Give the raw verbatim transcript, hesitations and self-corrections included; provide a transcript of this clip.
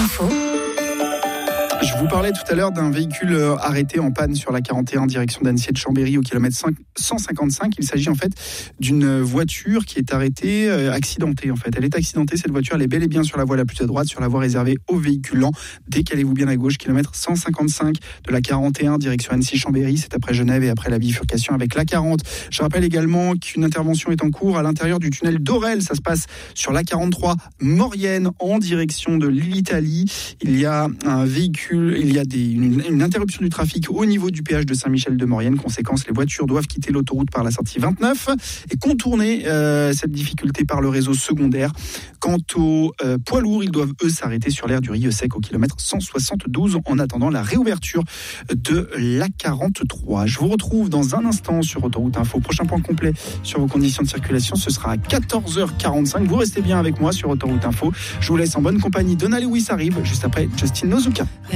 Info. Je vous parlais tout à l'heure d'un véhicule arrêté en panne sur la quarante et un direction d'Annecy et de Chambéry au kilomètre cent cinquante-cinq. Il s'agit en fait d'une voiture qui est arrêtée, euh, accidentée en fait. Elle est accidentée, cette voiture, elle est bel et bien sur la voie la plus à droite, sur la voie réservée aux véhicules lents. Décalez-vous bien à gauche, kilomètre cent cinquante-cinq de la quarante et un direction Annecy-Chambéry. C'est après Genève et après la bifurcation avec l'A quarante. Je rappelle également qu'une intervention est en cours à l'intérieur du tunnel d'Orel. Ça se passe sur l'A quarante-trois Maurienne en direction de l'Italie. Il y a un véhicule Il y a des, une, une interruption du trafic au niveau du péage de Saint-Michel-de-Maurienne. Conséquence, les voitures doivent quitter l'autoroute par la sortie vingt-neuf et contourner euh, cette difficulté par le réseau secondaire. Quant aux euh, poids lourds, ils doivent eux s'arrêter sur l'aire du Rieux-Sec au kilomètre cent soixante-douze en attendant la réouverture de l'A quarante-trois. Je vous retrouve dans un instant sur Autoroute Info. Prochain point complet sur vos conditions de circulation, ce sera à quatorze heures quarante-cinq. Vous restez bien avec moi sur Autoroute Info. Je vous laisse en bonne compagnie. Donna Lewis arrive juste après Justin Nozuka.